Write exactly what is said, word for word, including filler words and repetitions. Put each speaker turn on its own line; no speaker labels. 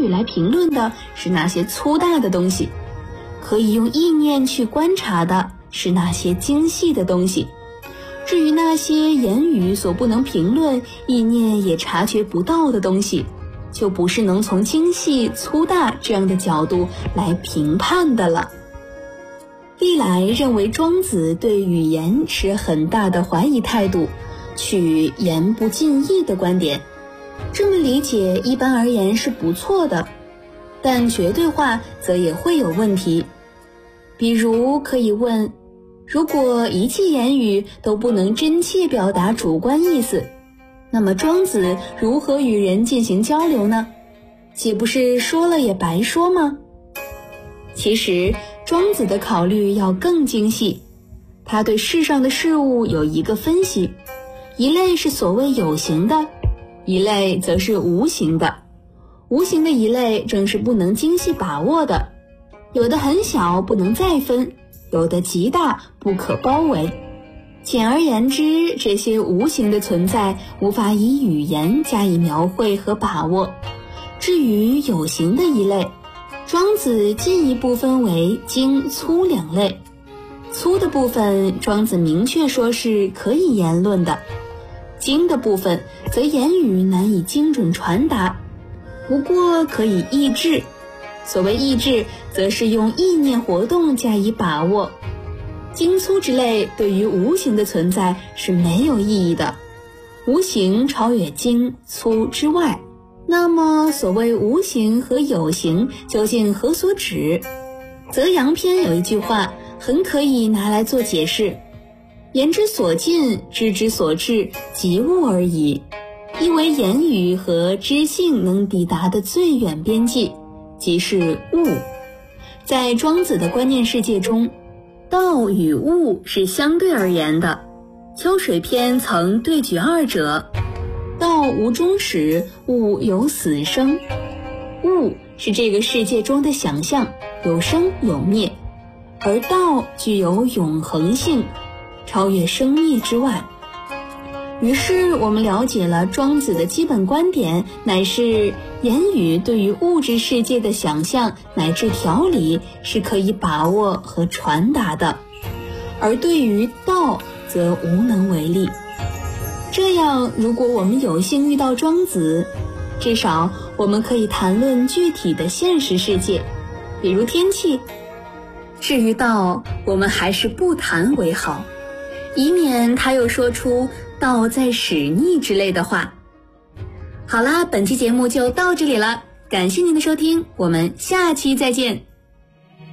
语来评论的是那些粗大的东西，可以用意念去观察的是那些精细的东西。至于那些言语所不能评论，意念也察觉不到的东西，就不是能从精细粗大这样的角度来评判的了。历来认为庄子对语言持很大的怀疑态度，取言不尽意的观点。这么理解一般而言是不错的，但绝对化则也会有问题。比如可以问，如果一切言语都不能真切表达主观意思，那么庄子如何与人进行交流呢？岂不是说了也白说吗？其实庄子的考虑要更精细，他对世上的事物有一个分析，一类是所谓有形的，一类则是无形的。无形的一类正是不能精细把握的，有的很小不能再分，有的极大不可包围。简而言之，这些无形的存在无法以语言加以描绘和把握。至于有形的一类，庄子进一步分为精粗两类。粗的部分庄子明确说是可以言论的，精的部分则言语难以精准传达，不过可以抑制。所谓抑制，则是用意念活动加以把握。精粗之类对于无形的存在是没有意义的，无形超越精粗之外。那么所谓无形和有形究竟何所指？泽阳篇有一句话很可以拿来做解释，言之所尽，知之所至，即物而已。因为言语和知性能抵达的最远边际，即是物。在庄子的观念世界中，道与物是相对而言的。秋水篇曾对举二者，道无终始，物有死生。物是这个世界中的想象，有生有灭，而道具有永恒性，超越生灭之外。于是我们了解了庄子的基本观点，乃是言语对于物质世界的想象乃至条理是可以把握和传达的，而对于道则无能为力。这样，如果我们有幸遇到庄子，至少我们可以谈论具体的现实世界，比如天气。至于道，我们还是不谈为好，以免他又说出道在使逆之类的话。好啦，本期节目就到这里了，感谢您的收听，我们下期再见。